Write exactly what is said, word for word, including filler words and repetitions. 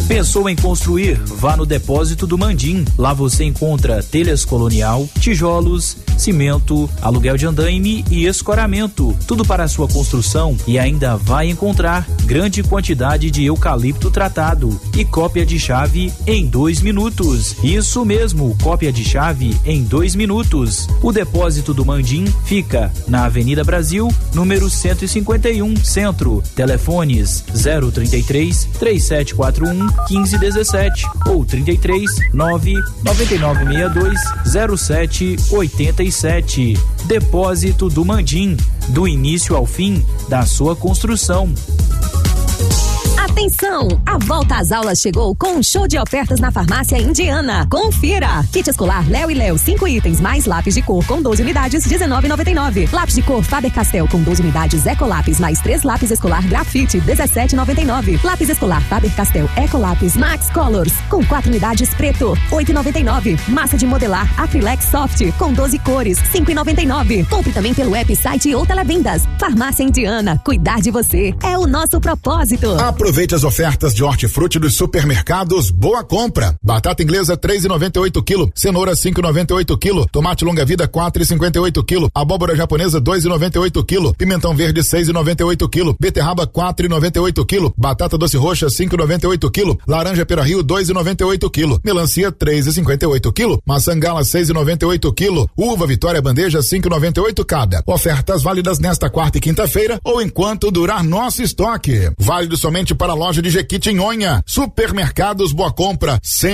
Pensou em construir? Vá no Depósito do Mandim. Lá você encontra telhas colonial, tijolos, cimento, aluguel de andaime e escoramento. Tudo para a sua construção, e ainda vai encontrar grande quantidade de eucalipto tratado e cópia de chave em dois minutos. Isso mesmo, cópia de chave em dois minutos. O Depósito do Mandim fica na Avenida Brasil, número cento e cinquenta e um, Centro. Telefones zero trinta e três, três sete quatro um, quinze dezessete ou trinta e três, nove nove nove seis dois, zero sete oito sete. Depósito do Mandim, do início ao fim da sua construção. Atenção! A volta às aulas chegou com um show de ofertas na Farmácia Indiana. Confira! Kit escolar Léo e Léo, cinco itens, mais lápis de cor com doze unidades, dezenove reais e noventa e nove centavos. Lápis de cor Faber-Castell com doze unidades, Ecolápis, mais três lápis escolar Grafite, dezessete reais e noventa e nove centavos. Lápis escolar Faber-Castell Ecolápis Max Colors com quatro unidades preto, oito reais e noventa e nove centavos. Massa de modelar Acrylex Soft com doze cores, cinco reais e noventa e nove centavos. Compre também pelo web, site ou televendas. Farmácia Indiana, cuidar de você é o nosso propósito. Aproveite as ofertas de hortifruti dos supermercados Boa Compra. Batata inglesa três reais e noventa e oito quilo, cenoura cinco reais e noventa e oito quilo, tomate longa vida quatro reais e cinquenta e oito quilo, abóbora japonesa dois reais e noventa e oito quilo, pimentão verde seis reais e noventa e oito quilo, beterraba quatro reais e noventa e oito quilo, batata doce roxa cinco reais e noventa e oito quilo, laranja pera-rio dois reais e noventa e oito quilo, melancia três reais e cinquenta e oito quilo, maçã gala seis reais e noventa e oito quilo, uva Vitória bandeja cinco reais e noventa e oito cada. Ofertas válidas nesta quarta e quinta-feira ou enquanto durar nosso estoque. Válido somente para a loja de Jequitinhonha. Supermercados Boa Compra, sempre